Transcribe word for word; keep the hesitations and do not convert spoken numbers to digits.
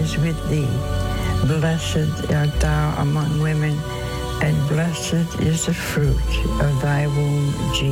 is with thee. Blessed art thou among women, and blessed is the fruit of thy womb, Jesus.